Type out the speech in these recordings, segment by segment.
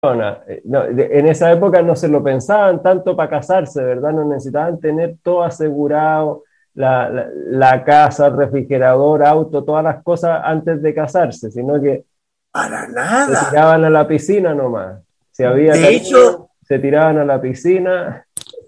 No, en esa época no se lo pensaban tanto para casarse, ¿verdad? No necesitaban tener todo asegurado, la casa, el refrigerador, auto, todas las cosas antes de casarse, sino que Para se nada. tiraban a la piscina nomás. Si había De hecho, cariño, se tiraban a la piscina.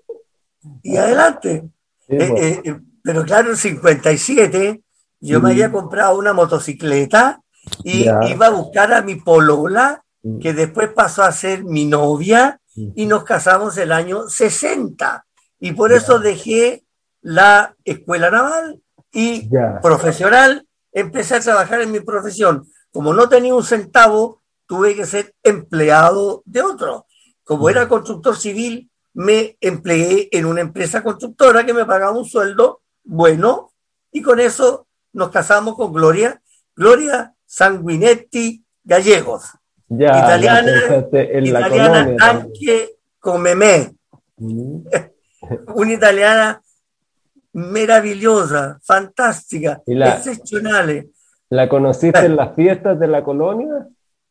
y adelante. Sí, po. Pero claro, en 57 yo me había Mm, comprado una motocicleta y ya. iba a buscar a mi polola, Mm, que después pasó a ser mi novia, y mm, nos casamos el año 60. Y por eso ya, dejé la escuela naval y ya. profesional, empecé a trabajar en mi profesión. Como no tenía un centavo, tuve que ser empleado de otro. Como era Mm, constructor civil, me empleé en una empresa constructora que me pagaba un sueldo bueno y con eso nos casamos con Gloria Sanguinetti Gallegos, ya, la italiana, pensaste en la italiana colonia también. anche come me, Mm. una italiana meravigliosa, fantastica, ¿Y excepcional. la conociste en las fiestas de la colonia?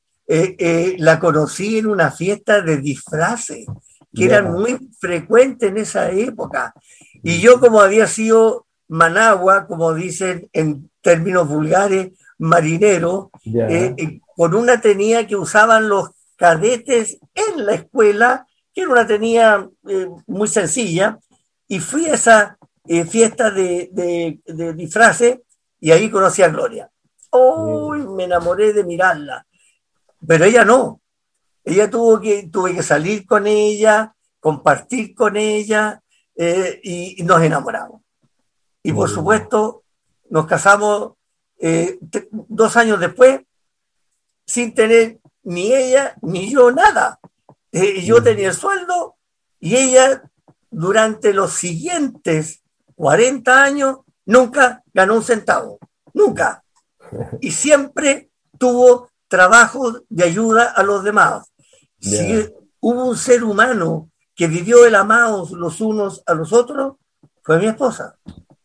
La conocí en una fiesta de disfraces que eran Ya. muy frecuentes en esa época. Y yo, Mm, como había sido managua, como dicen en términos vulgares, marinero, ya. con una tenía que usaban los cadetes en la escuela, que era una tenía muy sencilla, y fui a esa fiesta de disfraces y ahí conocí a Gloria. ¡Uy! Sí. Me enamoré de mirarla, pero ella no. Ella tuve que salir con ella, compartir con ella, y nos enamoramos. Y por Mm, supuesto, nos casamos 2 años después, sin tener ni ella ni yo nada. Yo tenía el mm. sueldo y ella durante los siguientes 40 años nunca ganó un centavo. Nunca. Y siempre tuvo trabajo de ayuda a los demás. Si Ya. hubo un ser humano que vivió el amados los unos a los otros, fue mi esposa.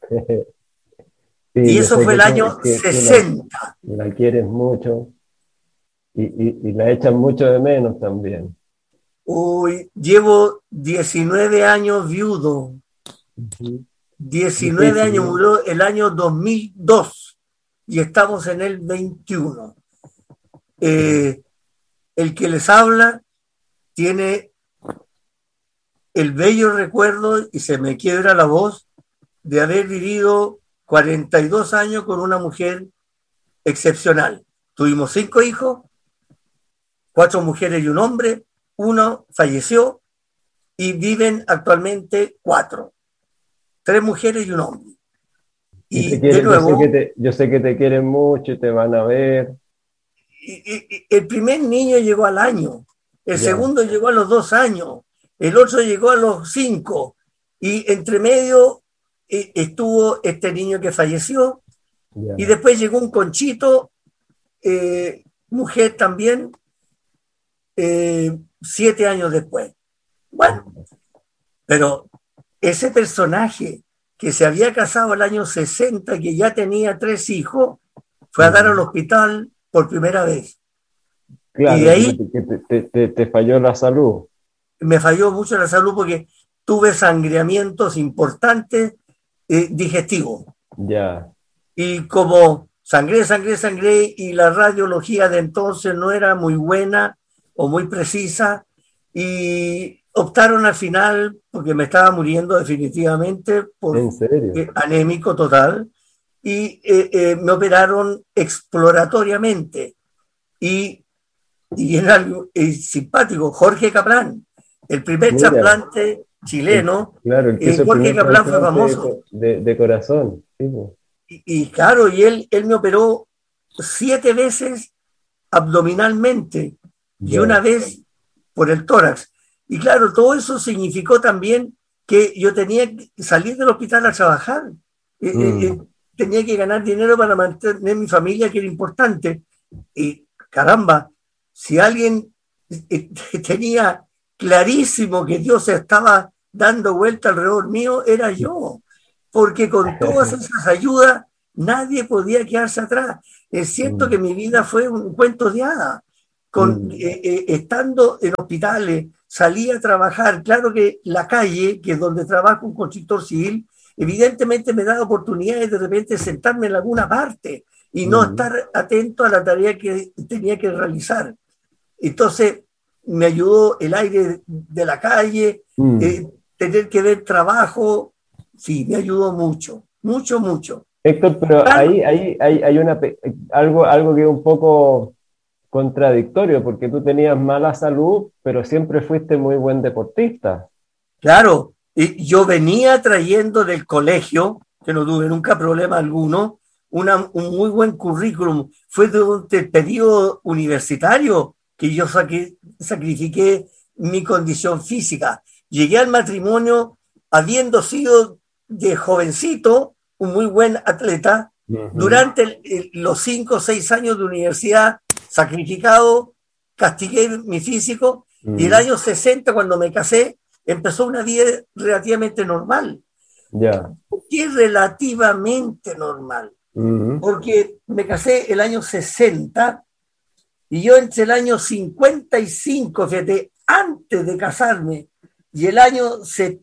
Sí, Y yo eso sé fue que el año tú 60. la quieres mucho y la echas mucho de menos también. Uy, llevo 19 años viudo. Ujú. 19 Difícil, años ¿no? murió el año 2002 y estamos en el 21. Sí. Eh, el que les habla tiene el bello recuerdo, y se me quiebra la voz, de haber vivido 42 años con una mujer excepcional. Tuvimos 5 hijos, 4 mujeres y un hombre, uno falleció y viven actualmente 4, 3 mujeres y un hombre. Y te Y de quieren, nuevo, yo sé que te quieren mucho y te van a ver. el primer niño llegó al año, el Ya, segundo llegó a los 2 años, el otro llegó a los 5, y entre medio estuvo este niño que falleció, y ya. después llegó un conchito, mujer también, 7 años después. Bueno, pero ese personaje que se había casado el año 60, que ya tenía 3 hijos, fue a dar al Ujú. hospital por primera vez. Y de Claro, ahí que te falló la salud. me falló mucho la salud porque tuve sangreamientos importantes digestivos. Ya. Y como sangré, y la radiología de entonces no era muy buena o muy precisa, y optaron al final, porque me estaba muriendo definitivamente por ¿En serio? anémico total, y me operaron exploratoriamente. Y, y era algo simpático, Jorge Caprán, el primer Mira, trasplante chileno. claro, el que hizo el Jorge primer Caprán fue trasplante famoso. de corazón. Sí, po. Y claro, y él me operó 7 veces abdominalmente y una Ya. vez por el tórax. Y claro, todo eso significó también que yo tenía que salir del hospital a trabajar. Eh, eh, eh, Mm. tenía que ganar dinero para mantener mi familia, que era importante. Y caramba, si alguien tenía clarísimo que Dios estaba dando vuelta alrededor mío, era yo. Porque con todas esas ayudas nadie podía quedarse atrás. Es cierto que Mm. mi vida fue un cuento de hadas, estando en hospitales, salía a trabajar. Claro que la calle, que es donde trabaja un constructor civil, evidentemente me da oportunidades de repente sentarme en alguna parte y no estar atento a la tarea que tenía que realizar. Entonces, me ayudó el aire de la calle, tener que ver trabajo, sí, me ayudó mucho, mucho, mucho. Héctor, pero claro, ahí hay algo que es un poco contradictorio, porque tú tenías mala salud, pero siempre fuiste muy buen deportista. Claro, y yo venía trayendo del colegio, que no tuve nunca problema alguno, un muy buen currículum. Fue durante el periodo universitario que yo sacrifiqué mi condición física. Llegué al matrimonio habiendo sido de jovencito un muy buen atleta. Durante los 5 o 6 años de universidad sacrificado, castigué mi físico y el año 60, cuando me casé, empezó una vida relativamente normal. ¿Qué es relativamente normal? Porque me casé el año 60 y yo entre el año 55, fíjate, antes de casarme, y el año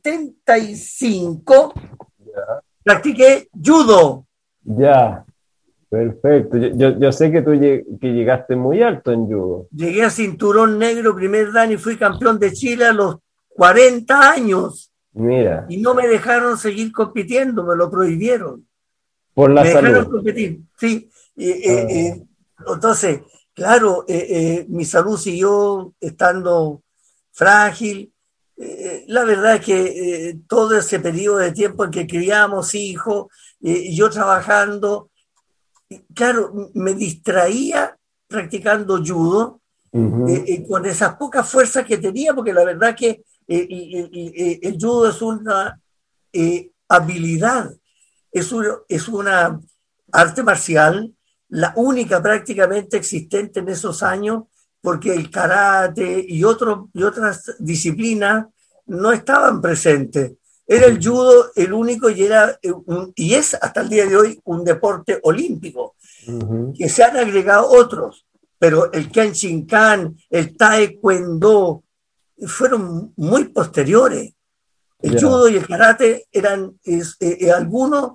75, practiqué judo. Ya, perfecto. Yo sé que que llegaste muy alto en judo. Llegué a cinturón negro primer dan y fui campeón de Chile a los 40 años. Mira. Y no me dejaron seguir compitiendo, me lo prohibieron. Por la salud. Me dejaron competir, sí. Entonces, claro, mi salud siguió estando frágil. La verdad es que todo ese periodo de tiempo en que criamos hijos, yo trabajando, claro, me distraía practicando judo, con esas pocas fuerzas que tenía, porque la verdad es que el judo es una habilidad, es una arte marcial, la única prácticamente existente en esos años, porque el karate y otras disciplinas no estaban presentes. Era el judo el único y es hasta el día de hoy un deporte olímpico, que se han agregado otros, pero el Kenshinkan, el Taekwondo, fueron muy posteriores. El judo y el karate eran algunos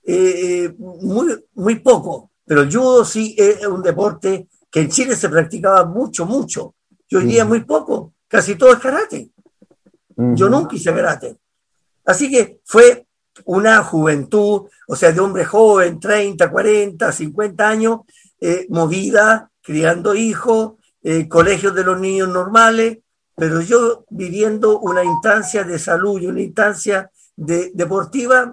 muy poco, pero el judo sí es un deporte que en Chile se practicaba mucho, mucho. Y hoy día muy poco, casi todo es karate. Yo nunca hice karate. Así que fue una juventud, o sea, de hombre joven, 30, 40, 50 años, movida, criando hijos, colegios de los niños normales, pero yo viviendo una instancia de salud y una instancia deportiva,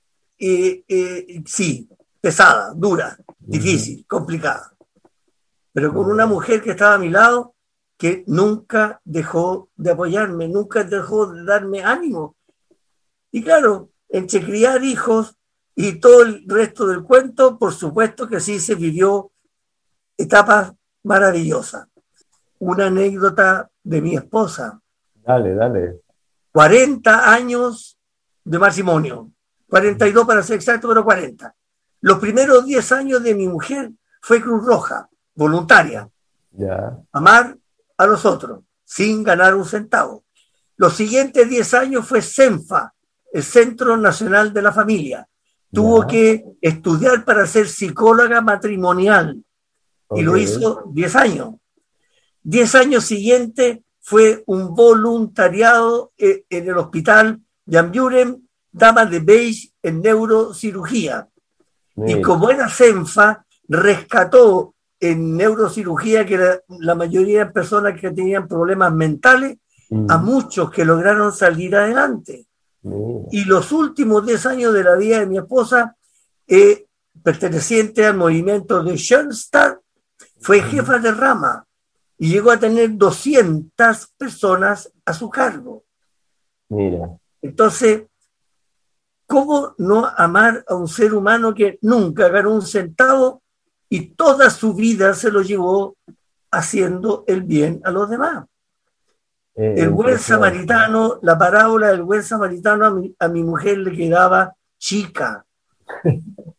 sí, pesada, dura, difícil, complicada. Pero con una mujer que estaba a mi lado, que nunca dejó de apoyarme, nunca dejó de darme ánimo. Y claro, entre criar hijos y todo el resto del cuento, por supuesto que sí se vivió etapas maravillosas. Una anécdota de mi esposa. Dale. 40 años de matrimonio, 42 para ser exacto, pero 40. Los primeros 10 años de mi mujer fue Cruz Roja, voluntaria. Amar a los otros, sin ganar un centavo. Los siguientes 10 años fue CENFA, el Centro Nacional de la Familia. Tuvo que estudiar para ser psicóloga matrimonial y lo hizo 10 años. 10 años siguientes fue un voluntariado en el hospital Jan Buren, Dama de Beige, en neurocirugía. Y como era CENFA, rescató en neurocirugía, que era la mayoría de personas que tenían problemas mentales, a muchos que lograron salir adelante. Y los últimos 10 años de la vida de mi esposa, perteneciente al movimiento de Schoenstatt, fue jefa de rama y llegó a tener 200 personas a su cargo. Entonces, ¿cómo no amar a un ser humano que nunca ganó un centavo y toda su vida se lo llevó haciendo el bien a los demás? El buen samaritano, la parábola del buen samaritano a mi mujer le quedaba chica.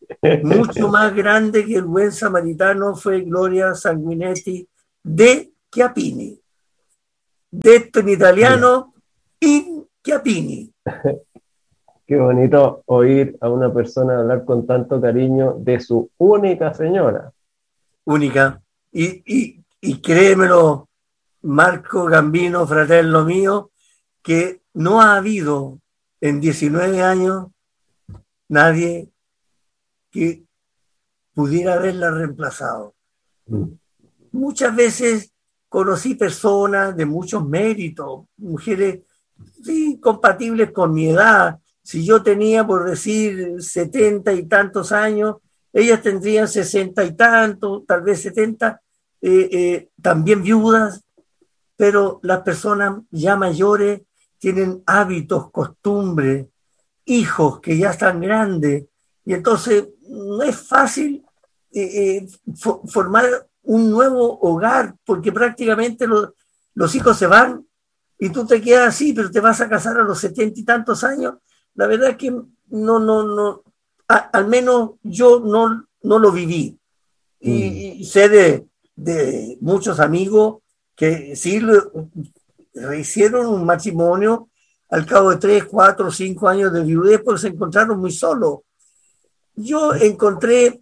Mucho más grande que el buen samaritano fue Gloria Sanguinetti de chiappini. Detto in italiano, in chiappini. Qué bonito oír a una persona hablar con tanto cariño de su única señora. Única. Y créemelo, Marco Gambino, fratello mío, que no ha habido en 19 años nadie que pudiera haberla reemplazado. Muchas veces conocí personas de muchos méritos, mujeres sí, compatibles con mi edad. Si yo tenía, por decir, 70 y tantos años, ellas tendrían 60 y tantos, tal vez 70, también viudas, pero las personas ya mayores tienen hábitos, costumbres, hijos que ya están grandes, y entonces no es fácil formar un nuevo hogar, porque prácticamente los hijos se van y tú te quedas así, pero te vas a casar a los 70 y tantos años. La verdad es que no, al menos yo no lo viví. Y sé de muchos amigos que sí hicieron un matrimonio al cabo de 3, 4, 5 años de viudez porque se encontraron muy solos. Yo encontré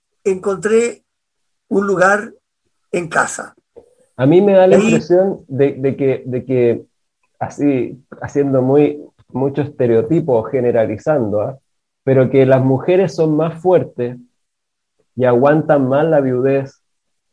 un lugar en casa. A mí me da la impresión de que así, haciendo mucho estereotipo, generalizando, ¿eh? Pero que las mujeres son más fuertes y aguantan más la viudez,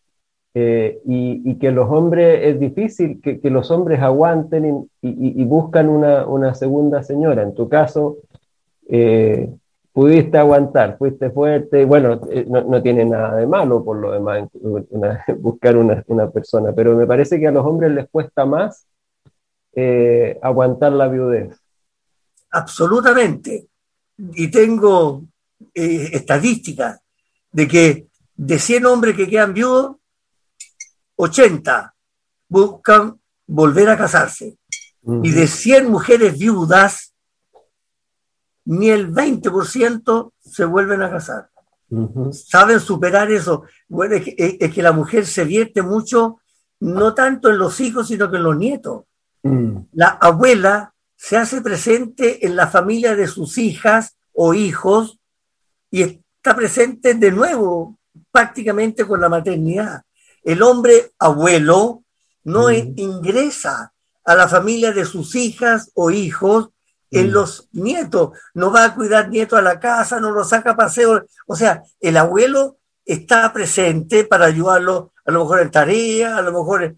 y que los hombres es difícil que los hombres aguanten y buscan una segunda señora. En tu caso, pudiste aguantar, fuiste fuerte, bueno, no tiene nada de malo por lo demás buscar una persona, pero me parece que a los hombres les cuesta más aguantar la viudez. Absolutamente. Y tengo estadísticas de que de 100 hombres que quedan viudos, 80 buscan volver a casarse. Y de 100 mujeres viudas, ni el 20% se vuelven a casar. Saben superar eso. Bueno, es que la mujer se vierte mucho, no tanto en los hijos, sino que en los nietos. La abuela se hace presente en la familia de sus hijas o hijos y está presente de nuevo prácticamente con la maternidad. El hombre abuelo no ingresa a la familia de sus hijas o hijos en los nietos, no va a cuidar nietos a la casa, no los saca a paseo. O sea, el abuelo está presente para ayudarlo, a lo mejor en tarea, a lo mejor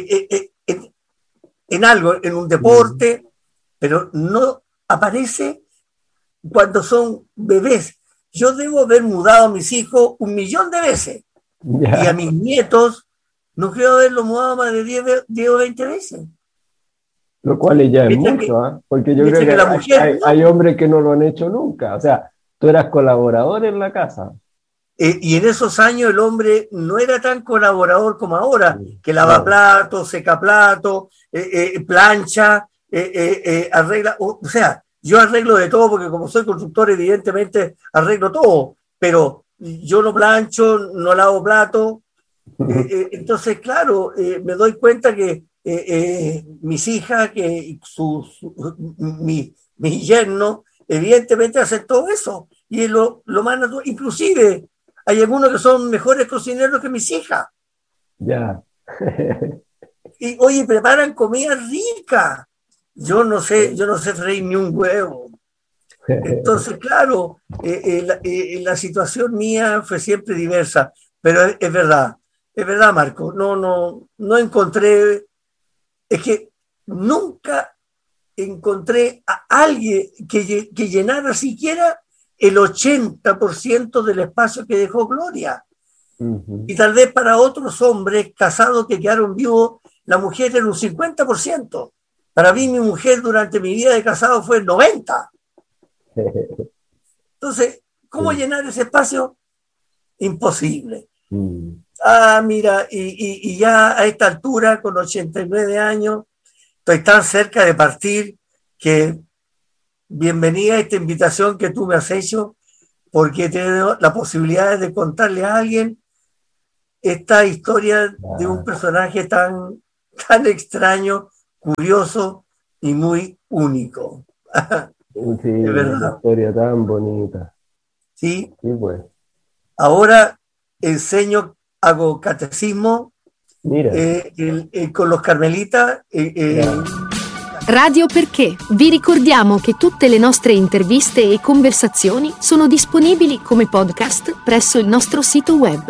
en algo, en un deporte, pero no aparece cuando son bebés. Yo debo haber mudado a mis hijos 1.000.000 de veces. Yeah. Y a mis nietos no creo haberlo mudado más de 10 o 20 veces. Lo cual ya es mucho, ¿eh? Porque yo creo que la mujer, hay hombres que no lo han hecho nunca. O sea, tú eras colaborador en la casa. Y en esos años el hombre no era tan colaborador como ahora, que lava platos, seca platos, plancha, arregla. O sea, yo arreglo de todo porque como soy constructor, evidentemente arreglo todo, pero yo no plancho, no lavo platos. Entonces, claro, me doy cuenta que mis hijas, que mi yerno, evidentemente hacen todo eso. Y lo más natural, inclusive hay algunos que son mejores cocineros que mis hijas. Ya. Y oye, preparan comida rica. Yo no sé freír ni un huevo. Entonces, claro, la situación mía fue siempre diversa, pero es verdad, Marco, no encontré, es que nunca encontré a alguien que llenara siquiera el 80% del espacio que dejó Gloria. Y tal vez para otros hombres casados que quedaron vivos, la mujer era un 50%. Para mí, mi mujer durante mi vida de casado fue el 90%. Entonces, ¿cómo llenar ese espacio? Imposible. Mira, y ya a esta altura, con 89 años, estoy tan cerca de partir que bienvenida a esta invitación que tú me has hecho, porque he tenido la posibilidad de contarle a alguien esta historia de un personaje tan extraño, curioso y muy único. Sí, una historia tan bonita. Sí. Sí, pues. Ahora hago catecismo. Mira. Con los carmelitas. Radio Perché. Vi ricordiamo che tutte le nostre interviste e conversazioni sono disponibili come podcast presso il nostro sito web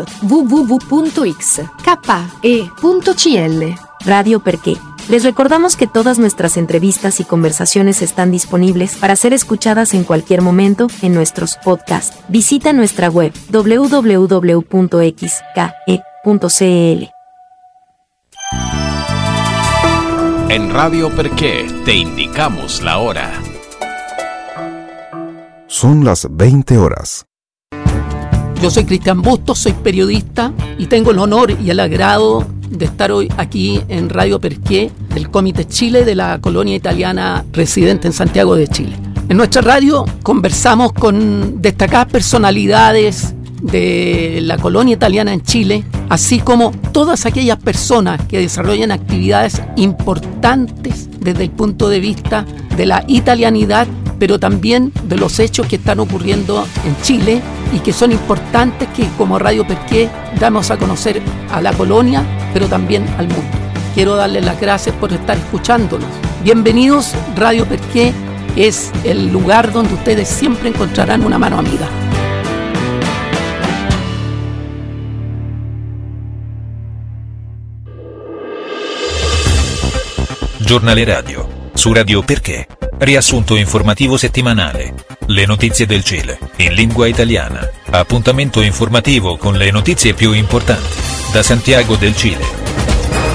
www.xke.cl. Radio Perché. Les recordamos que todas nuestras entrevistas y conversaciones están disponibles para ser escuchadas en cualquier momento en nuestros podcasts. Visita nuestra web www.xke.cl. En Radio Perché te indicamos la hora. Son las 20 horas. Yo soy Cristian Bustos, soy periodista y tengo el honor y el agrado de estar hoy aquí en Radio Perché, del Comité Chile de la colonia italiana residente en Santiago de Chile. En nuestra radio conversamos con destacadas personalidades de la colonia italiana en Chile, así como todas aquellas personas que desarrollan actividades importantes desde el punto de vista de la italianidad, pero también de los hechos que están ocurriendo en Chile y que son importantes que como Radio Perché damos a conocer a la colonia, pero también al mundo. Quiero darles las gracias por estar escuchándonos. Bienvenidos, Radio Perché es el lugar donde ustedes siempre encontrarán una mano amiga. Giornale radio, su Radio Perché, riassunto informativo settimanale, le notizie del Cile, in lingua italiana, appuntamento informativo con le notizie più importanti, da Santiago del Cile.